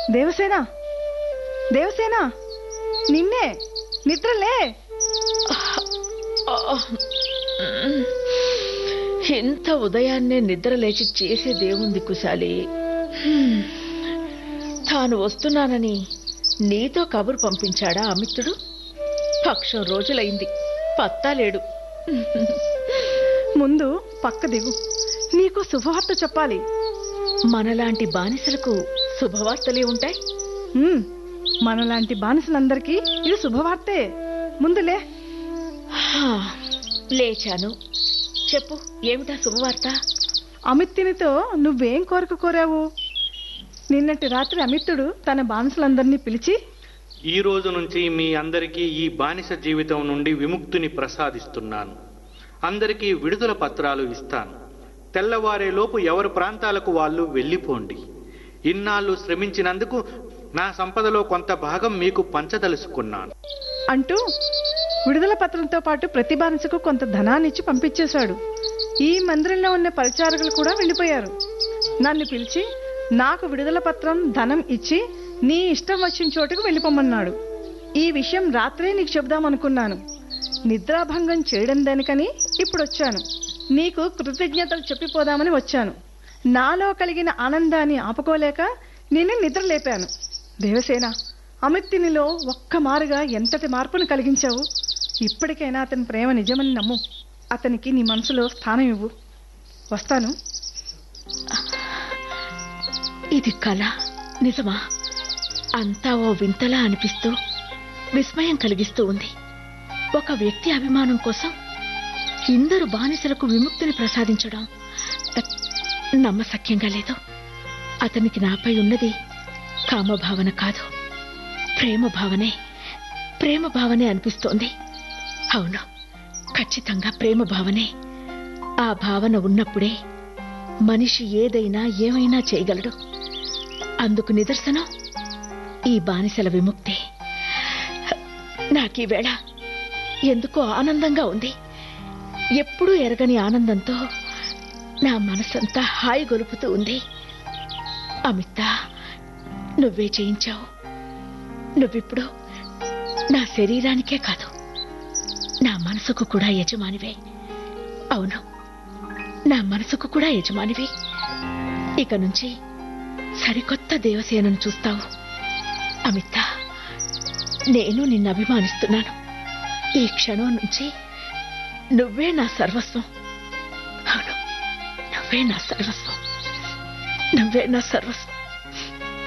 దేవసేన, దేవసేన, నిన్నే, నిద్రలే. ఇంత ఉదయాన్నే నిద్ర లేచి చేసేదేముంది కుశాలి? తాను వస్తున్నానని నీతో కబురు పంపించాడా అమిత్రుడు? పక్షం రోజులైంది, పత్తా లేడు. ముందు పక్క దిగు, నీకు శుభవార్త చెప్పాలి. మనలాంటి బానిసలకు శుభవార్తలే ఉంటాయి. మనలాంటి బానిసలందరికీ ఇది శుభవార్తే. ముందులే. లేచాను, చెప్పు, ఏమిటా శుభవార్త? అమిత్తునితో నువ్వేం కోరిక కోరావు? నిన్నటి రాత్రి అమిత్తుడు తన బానిసలందరినీ పిలిచి, ఈ రోజు నుంచి మీ అందరికీ ఈ బానిస జీవితం నుండి విముక్తిని ప్రసాదిస్తున్నాను. అందరికీ విడుదల పత్రాలు ఇస్తాను. తెల్లవారేలోపు ఎవరి ప్రాంతాలకు వాళ్ళు వెళ్ళిపోండి. ఇన్నాళ్ళు శ్రమించినందుకు నా సంపదలో కొంత భాగం మీకు పంచదలుచుకున్నాను అంటూ విడుదల పత్రంతో పాటు ప్రతి బానిసకు కొంత ధనాన్నిచ్చి పంపించేశాడు. ఈ మందిరంలో ఉన్న పరిచారకులు కూడా వెళ్ళిపోయారు. నన్ను పిలిచి నాకు విడుదల పత్రం, ధనం ఇచ్చి నీ ఇష్టం వచ్చిన చోటుకు వెళ్ళిపోమన్నాడు. ఈ విషయం రాత్రే నీకు చెబుదామనుకున్నాను. నిద్రాభంగం చేయడం దానికని ఇప్పుడు వచ్చాను. నీకు కృతజ్ఞతలు చెప్పిపోదామని వచ్చాను. నాలో కలిగిన ఆనందాన్ని ఆపుకోలేక నిన్ను నిద్ర లేపాను. దేవసేన, అమిత్తునిలో ఒక్క మారుగా ఎంతటి మార్పును కలిగించావు. ఇప్పటికైనా అతని ప్రేమ నిజమని నమ్ము. అతనికి నీ మనసులో స్థానం ఇవ్వు. వస్తాను. ఇది కళ, నిజమా? అంతా ఓ వింతలా అనిపిస్తూ విస్మయం కలిగిస్తూ ఉంది. ఒక వ్యక్తి అభిమానం కోసం ఇందరు బానిసలకు విముక్తిని ప్రసాదించడం నమ్మశక్యంగా లేదు. అతనికి నాపై ఉన్నది కామభావన కాదు, ప్రేమ భావనే అనిపిస్తోంది. అవును, ఖచ్చితంగా ప్రేమ భావనే. ఆ భావన ఉన్నప్పుడే మనిషి ఏదైనా ఏమైనా చేయగలడు. అందుకు నిదర్శనం ఈ బానిసల విముక్తి. నాకీవేళ ఎందుకో ఆనందంగా ఉంది. ఎప్పుడూ ఎరగని ఆనందంతో నా మనసంతా హాయి గొలుపుతూ ఉంది. అమిత, నువ్వే చేయించావు. నువ్విప్పుడు నా శరీరానికే కాదు, నా మనసుకు కూడా యజమానివే. అవును, నా మనసుకు కూడా యజమానివి. ఇక నుంచి సరికొత్త దేవసేనను చూస్తావు. అమిత, నేను నిన్ను అభిమానిస్తున్నాను. ఈ క్షణం నుంచి నువ్వే నా సర్వస్వం. అవును, నువ్వే నా సర్వస్వం, నువ్వే నా సర్వస్వం.